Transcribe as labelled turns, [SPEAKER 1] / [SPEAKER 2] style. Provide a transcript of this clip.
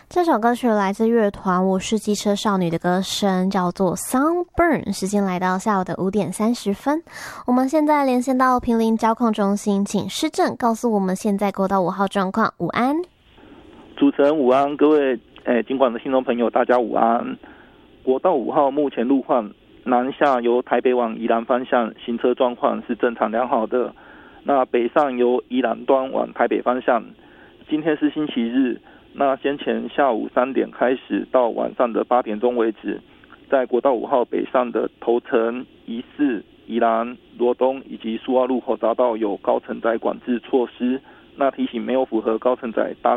[SPEAKER 1] 这首歌曲来自乐团我是机车少女的歌声，叫做 Sunburn。 时间来到下午的5点30分，我们现在连线到坪林交控中心，请施政告诉我们现在国道5号状况。午安。
[SPEAKER 2] 主持人午安，各位警管的听众朋友大家午安。国道5号目前路况南下由台北往宜兰方向行车状况是正常良好的，那北上由宜兰端往台北方向，今天是星期日，那先前下午3点开始到晚上的8点钟为止，在国道5号北上的头城、宜四、宜兰、罗东以及苏澳路口匝道有高承载管制措施，那提醒没有符合高承载搭